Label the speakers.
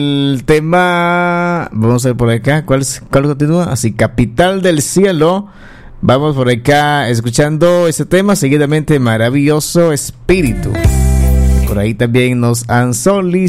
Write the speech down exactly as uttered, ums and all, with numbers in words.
Speaker 1: el tema, vamos a ver por acá, ¿cuál, es, cuál continúa? Así, Capital del Cielo. Vamos por acá escuchando ese tema, seguidamente Maravilloso Espíritu. Por ahí también nos han solicitado